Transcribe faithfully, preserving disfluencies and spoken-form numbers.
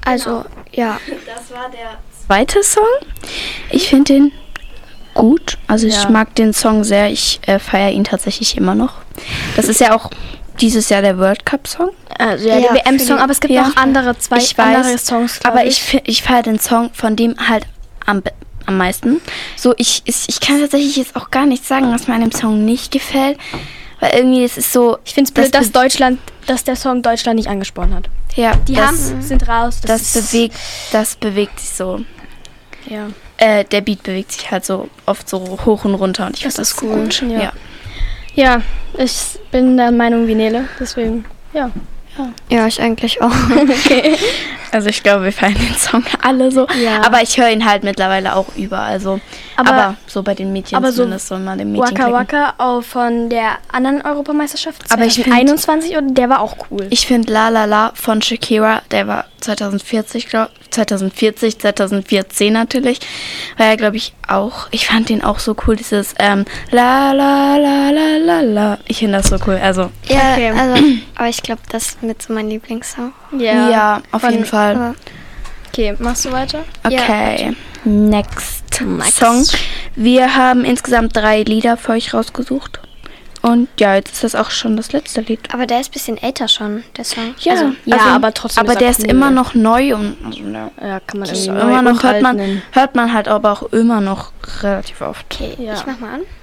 Also, ja. Das war der zweite Song. Ich finde den gut. Also ich Ja. mag den Song sehr. Ich äh, feiere ihn tatsächlich immer noch. Das ist ja auch dieses Jahr der World Cup Song. Also, ja, Ja, der W M-Song, für die- aber es gibt ja. noch andere zwei Ich weiß, andere Songs. glaub aber ich, fi- ich feiere den Song von dem halt am, be- am meisten. So, ich, ich, ich kann tatsächlich jetzt auch gar nicht sagen, was mir an dem Song nicht gefällt. Weil irgendwie, es ist so... Ich finde es blöd, das dass Deutschland, dass der Song Deutschland nicht angesprochen hat. Ja, Die das, haben, sind raus. das, ist- bewegt, das bewegt sich so. Ja. Äh, der Beat bewegt sich halt so oft so hoch und runter. Und ich Das finde ist cool, gut. ja. Ja. Ja, ich bin der Meinung wie Nele, deswegen, ja. Ja, ich eigentlich auch. Also ich glaube, wir feiern den Song alle so. Ja. Aber ich höre ihn halt mittlerweile auch überall so. Aber- Aber, so bei den Mädchen aber so zumindest so mal den Mädchen Waka klicken. Waka auch von der anderen Europameisterschaft Aber ich find- einundzwanzig und der war auch cool. Ich finde La La La von Shakira, der war zwanzig vierzig, glaube zwanzig vierzig, zwanzig vierzehn natürlich, war ja, glaube ich, auch, ich fand den auch so cool, dieses ähm, La La La La La La. Ich finde das so cool, also Ja, Okay. also, aber ich glaube, das ist mit so mein Lieblingssong. ja, auf Von- jeden Fall. Aber Okay, machst du weiter? Okay, next, Next. Song. Wir haben insgesamt drei Lieder für euch rausgesucht. Und ja, jetzt ist das auch schon das letzte Lied. Aber der ist ein bisschen älter schon, der Song. Ja, Also, ja, aber trotzdem Aber ist der er ist cool. immer noch neu und also, ja, Ja, kann man das ist irgendwie immer neu noch hört und alt man nennen. hört man halt aber auch immer noch relativ oft. okay, Ja. ich mach mal an.